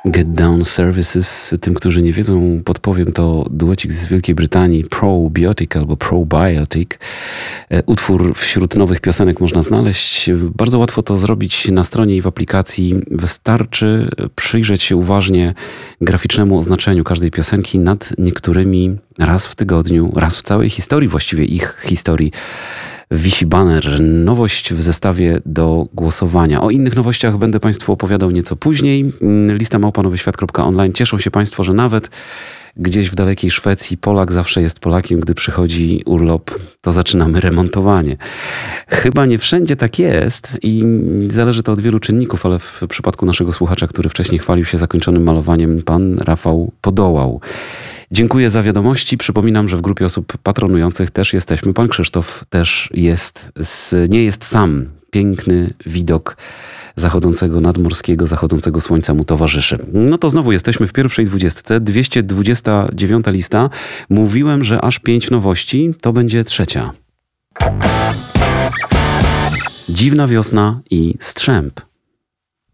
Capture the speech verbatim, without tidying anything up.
Get Down Services. Tym, którzy nie wiedzą, podpowiem, to duecik z Wielkiej Brytanii, Probiotic albo Probiotic. Utwór wśród nowych piosenek można znaleźć. Bardzo łatwo to zrobić na stronie i w aplikacji. Wystarczy przyjrzeć się uważnie graficznemu oznaczeniu każdej piosenki. Nad niektórymi raz w tygodniu, raz w całej historii, właściwie ich historii, wisi baner. Nowość w zestawie do głosowania. O innych nowościach będę Państwu opowiadał nieco później. Lista małpa nowy świat kropka online. Cieszą się Państwo, że nawet gdzieś w dalekiej Szwecji Polak zawsze jest Polakiem. Gdy przychodzi urlop, to zaczynamy remontowanie. Chyba nie wszędzie tak jest i zależy to od wielu czynników, ale w przypadku naszego słuchacza, który wcześniej chwalił się zakończonym malowaniem, pan Rafał podołał. Dziękuję za wiadomości. Przypominam, że w grupie osób patronujących też jesteśmy. Pan Krzysztof też jest, nie jest sam. Piękny widok zachodzącego nadmorskiego, zachodzącego słońca mu towarzyszy. No to znowu jesteśmy w pierwszej dwudziestce, dwieście dwudziesta dziewiąta lista. Mówiłem, że aż pięć nowości, to będzie trzecia. Dziwna wiosna i Strzęp.